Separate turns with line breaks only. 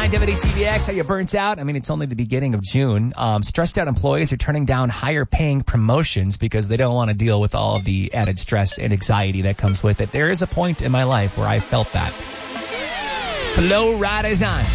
9, WTVX. Are you burnt out? I mean, it's only the beginning of June. Stressed out employees are turning down higher paying promotions because they don't want to deal with all of the added stress and anxiety that comes with it. There is a point in my life where I felt that. Flow Ride is on.